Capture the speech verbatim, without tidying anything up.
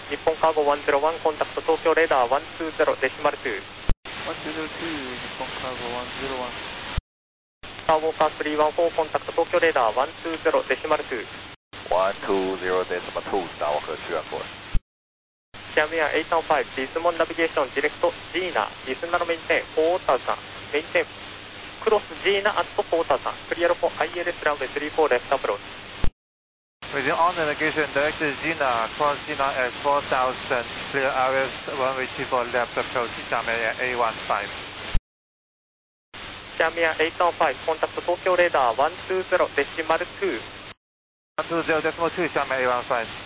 日本カーゴいちゼロいちコンタクト東京レーダーいちにゼロデシマルに。 いちゼロに、日本カーゴいちゼロいち。 スターウォーカーさんいちよんコンタクト東京レーダーいちにゼロデシマルに。 いちにゼロデシマルに、スターウォーカーさんいちよん。 Xiamenははちさんご、リズモンナビゲーション、ディレクト、ジーナ、リスナーのメインテン、フォーターさん、メインテン、クロス、ジーナ、アット、フォーターさん、クリアロフォー、アイエルエス ランウェイさんじゅうよんレフトアプローチ。 Resume on navigation, direct to Gina, cross Gina at four thousand, clear areas runway two four left approach, Xiamen at eight one five. Xiamenははちさんご、コンタクト東京レーダーいちにゼロデシマルに。 いちにゼロデシマルに、Xiamen eight one five.